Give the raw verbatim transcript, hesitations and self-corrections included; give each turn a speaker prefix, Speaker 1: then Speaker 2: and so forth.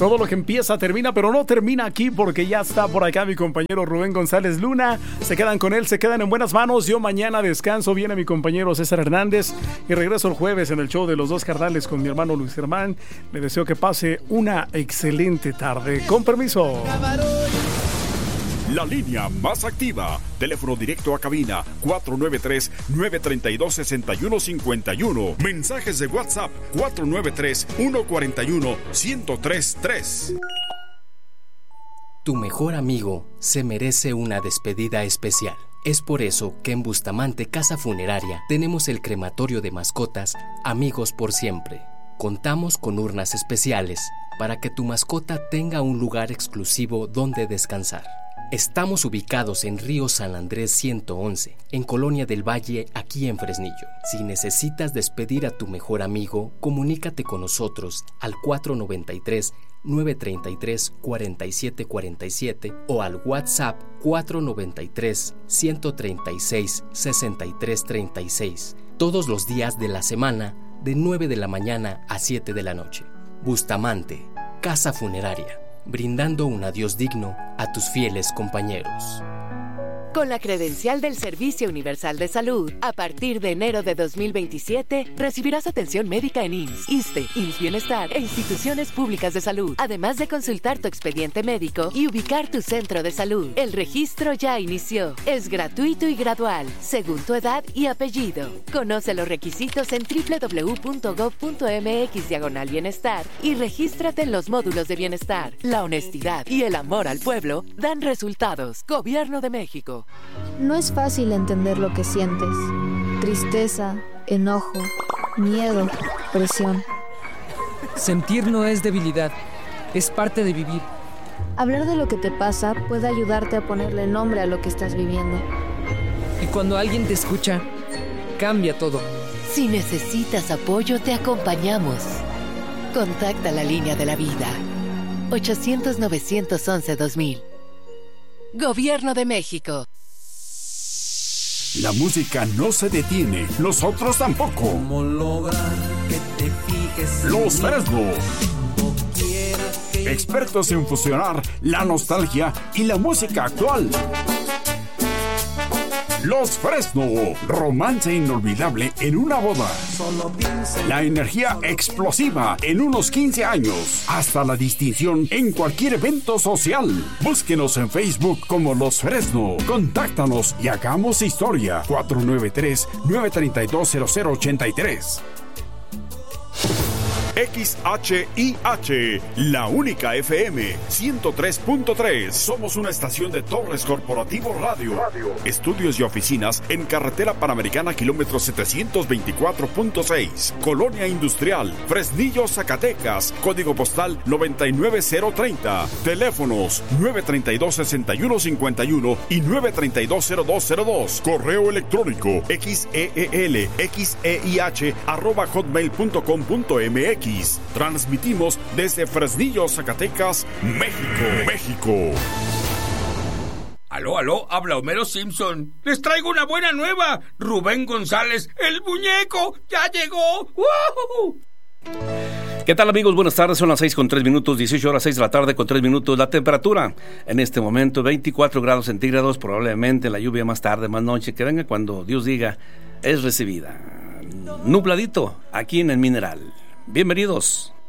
Speaker 1: Todo lo que empieza termina, pero no termina aquí porque ya está por acá mi compañero Rubén González Luna. Se quedan con él, se quedan en buenas manos. Yo mañana descanso, viene mi compañero César Hernández y regreso el jueves en el show de Los Dos Carnales con mi hermano Luis Germán. Le deseo que pase una excelente tarde. Con permiso.
Speaker 2: La línea más activa. Teléfono directo a cabina cuatro nueve tres, nueve tres dos, seis uno cinco uno. Mensajes de WhatsApp cuatro nueve tres, uno cuatro uno, uno cero tres tres.
Speaker 3: Tu mejor amigo se merece una despedida especial. Es por eso que en Bustamante Casa Funeraria tenemos el crematorio de mascotas Amigos por Siempre. Contamos con urnas especiales para que tu mascota tenga un lugar exclusivo donde descansar. Estamos ubicados en Río San Andrés ciento once, en Colonia del Valle, aquí en Fresnillo. Si necesitas despedir a tu mejor amigo, comunícate con nosotros al cuatro nueve tres, nueve tres tres, cuatro siete cuatro siete o al WhatsApp cuatro nueve tres, uno tres seis, seis tres tres seis, todos los días de la semana, de nueve de la mañana a siete de la noche. Bustamante, Casa Funeraria, brindando un adiós digno a tus fieles compañeros.
Speaker 4: Con la credencial del Servicio Universal de Salud, a partir de enero de dos mil veintisiete, recibirás atención médica en I M S S, ISSSTE, I M S S Bienestar e instituciones públicas de salud, además de consultar tu expediente médico y ubicar tu centro de salud. El registro ya inició. Es gratuito y gradual, según tu edad y apellido. Conoce los requisitos en doble u doble u doble u punto gob punto eme equis diagonal bienestar y regístrate en los módulos de bienestar. La honestidad y el amor al pueblo dan resultados. Gobierno de México.
Speaker 5: No es fácil entender lo que sientes. Tristeza, enojo, miedo, presión.
Speaker 6: Sentir no es debilidad, es parte de vivir.
Speaker 5: Hablar de lo que te pasa puede ayudarte a ponerle nombre a lo que estás viviendo.
Speaker 6: Y cuando alguien te escucha, cambia todo.
Speaker 4: Si necesitas apoyo, te acompañamos. Contacta la línea de la vida. ochocientos, novecientos once, dos mil. Gobierno de México.
Speaker 2: La música no se detiene, nosotros tampoco.
Speaker 7: ¿Cómo lograr que te fijes en
Speaker 2: Los
Speaker 7: mí?
Speaker 2: Fresno,
Speaker 7: Que...
Speaker 2: expertos en fusionar la nostalgia y la música actual. Los Fresno, romance inolvidable en una boda. La energía explosiva en unos quince años. Hasta la distinción en cualquier evento social. Búsquenos en Facebook como Los Fresno. Contáctanos y hagamos historia. cuatro nueve tres, nueve tres dos, cero cero ocho tres. X H I H, la única F M ciento tres punto tres. Somos una estación de Torres Corporativo Radio. Radio. Estudios y oficinas en Carretera Panamericana, kilómetro setecientos veinticuatro punto seis. Colonia Industrial, Fresnillo, Zacatecas. Código postal noventa y nueve cero treinta. Teléfonos nueve tres dos, seis uno cinco uno y nueve tres dos, cero dos cero dos. Correo electrónico xeel, xeih, arroba hotmail punto com punto mx. Transmitimos desde Fresnillo, Zacatecas, México. México.
Speaker 8: Aló, aló, habla Homero Simpson. Les traigo una buena nueva. Rubén González, el muñeco, ya llegó. ¡Woo!
Speaker 1: ¿Qué tal, amigos? Buenas tardes, son las seis con tres minutos, dieciocho horas seis de la tarde con tres minutos. La temperatura en este momento veinticuatro grados centígrados, probablemente la lluvia más tarde, más noche, que venga cuando Dios diga, es recibida. Nubladito aquí en el Mineral. Bienvenidos.